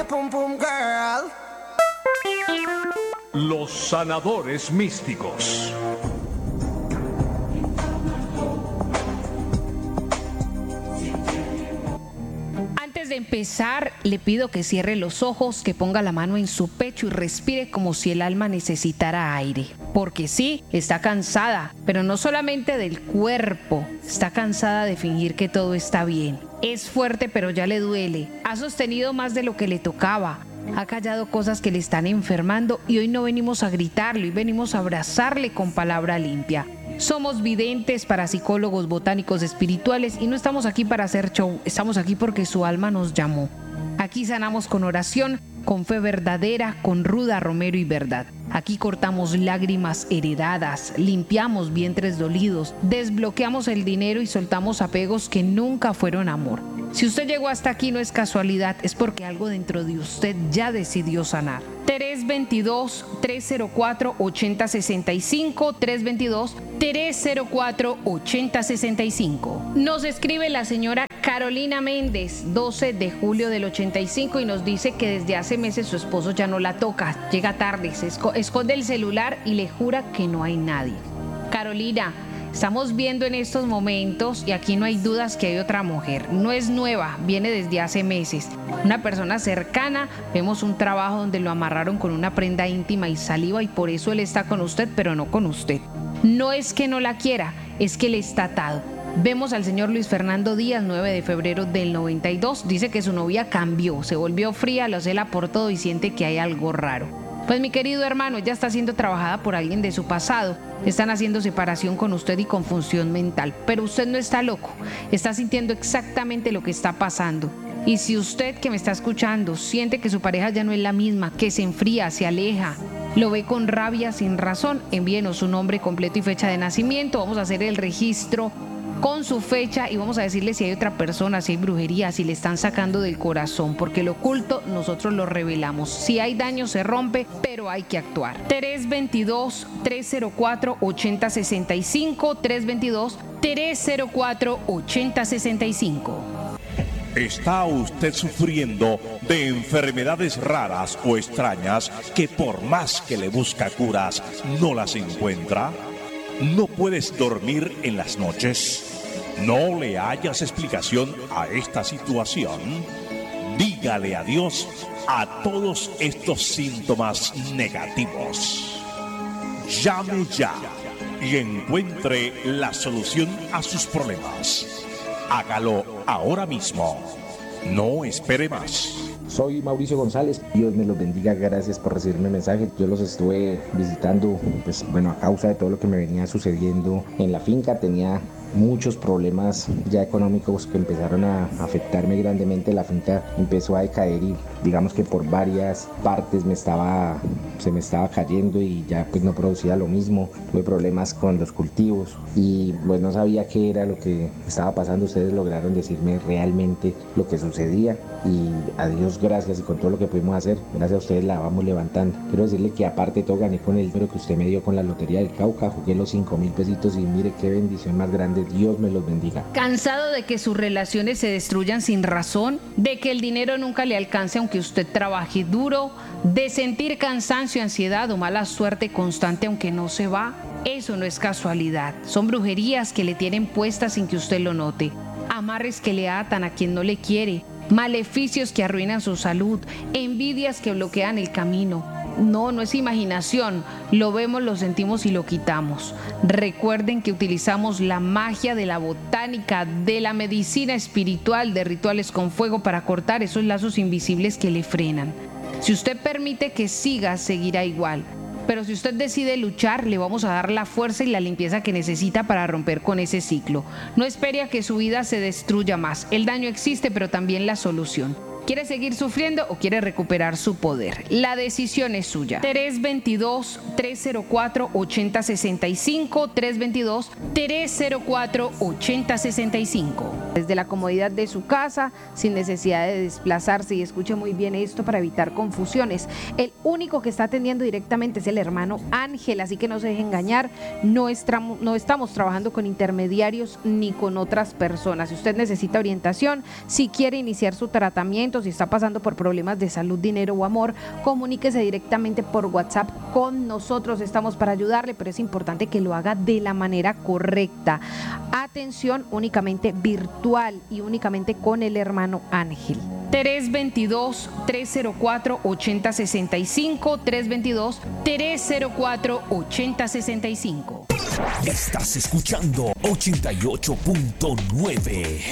your pum pum girl. Los sanadores místicos. Antes de empezar, le pido que cierre los ojos, que ponga la mano en su pecho y respire como si el alma necesitara aire. Porque sí, está cansada, pero no solamente del cuerpo, está cansada de fingir que todo está bien. Es fuerte, pero ya le duele. Ha sostenido más de lo que le tocaba. Ha callado cosas que le están enfermando y hoy no venimos a gritarle, hoy venimos a abrazarle con palabra limpia. Somos videntes, parapsicólogos, botánicos, espirituales y no estamos aquí para hacer show, estamos aquí porque su alma nos llamó. Aquí sanamos con oración, con fe verdadera, con ruda, romero y verdad. Aquí cortamos lágrimas heredadas, limpiamos vientres dolidos, desbloqueamos el dinero y soltamos apegos que nunca fueron amor. Si usted llegó hasta aquí no es casualidad, es porque algo dentro de usted ya decidió sanar. 322-304-8065, 322-304-8065. Nos escribe la señora Carolina Méndez, 12 de julio del 85 y nos dice que desde hace meses su esposo ya no la toca, llega tarde, se esconde el celular y le jura que no hay nadie. Carolina, estamos viendo en estos momentos, y aquí no hay dudas que hay otra mujer. No es nueva, viene desde hace meses. Una persona cercana, vemos un trabajo donde lo amarraron con una prenda íntima y saliva y por eso él está con usted, pero no con usted. No es que no la quiera, es que le está atado. Vemos al señor Luis Fernando Díaz, 9 de febrero del 92. Dice que su novia cambió, se volvió fría, lo cela por todo y siente que hay algo raro. Pues mi querido hermano, ella está siendo trabajada por alguien de su pasado. Están haciendo separación con usted y confusión mental. Pero usted no está loco, está sintiendo exactamente lo que está pasando. Y si usted que me está escuchando siente que su pareja ya no es la misma, que se enfría, se aleja, lo ve con rabia sin razón, envíenos su nombre completo y fecha de nacimiento. Vamos a hacer el registro con su fecha y vamos a decirle si hay otra persona, si hay brujería, si le están sacando del corazón, porque lo oculto nosotros lo revelamos. Si hay daño se rompe, pero hay que actuar. 322-304-8065, 322-304-8065. ¿Está usted sufriendo de enfermedades raras o extrañas que por más que le busca curas no las encuentra? ¿No puedes dormir en las noches? ¿No le hallas explicación a esta situación? Dígale adiós a todos estos síntomas negativos. Llame ya y encuentre la solución a sus problemas. Hágalo ahora mismo. No espere más. Soy Mauricio González, Dios me los bendiga, gracias por recibirme el mensaje. Yo los estuve visitando, pues bueno, a causa de todo lo que me venía sucediendo en la finca. Tenía muchos problemas ya económicos que empezaron a afectarme grandemente. La finca empezó a decaer y digamos que por varias partes se me estaba cayendo y ya pues no producía lo mismo. Tuve problemas con los cultivos y pues no sabía qué era lo que estaba pasando. Ustedes lograron decirme realmente lo que sucedía y a Dios gracias, y con todo lo que pudimos hacer, gracias a ustedes la vamos levantando. Quiero decirle que aparte de todo gané con el número que usted me dio con la lotería del Cauca, jugué los 5,000 pesitos y mire qué bendición más grande. Dios me los bendiga. ¿Cansado de que sus relaciones se destruyan sin razón? ¿De que el dinero nunca le alcance aunque usted trabaje duro? ¿De sentir cansancio, ansiedad o mala suerte constante aunque no se va? Eso no es casualidad, son brujerías que le tienen puestas sin que usted lo note. Amarres que le atan a quien no le quiere, maleficios que arruinan su salud, envidias que bloquean el camino. No es imaginación, lo vemos, lo sentimos y lo quitamos. Recuerden que utilizamos la magia de la botánica, de la medicina espiritual, de rituales con fuego para cortar esos lazos invisibles que le frenan. Si usted permite que siga, seguirá igual. Pero si usted decide luchar, le vamos a dar la fuerza y la limpieza que necesita para romper con ese ciclo. No espere a que su vida se destruya más. El daño existe, pero también la solución. ¿Quiere seguir sufriendo o quiere recuperar su poder? La decisión es suya. 322-304-8065, 322-304-8065. desde la comodidad de su casa, sin necesidad de desplazarse. Y escuche muy bien esto para evitar confusiones. El único que está atendiendo directamente es el hermano Ángel, así que no se deje engañar. No estamos trabajando con intermediarios ni con otras personas. Si usted necesita orientación, si quiere iniciar su tratamiento, si está pasando por problemas de salud, dinero o amor, comuníquese directamente por WhatsApp con nosotros. Estamos para ayudarle, pero es importante que lo haga de la manera correcta. Atención únicamente virtual y únicamente con el hermano Ángel. 322-304-8065, 322-304-8065. Estás escuchando 88.9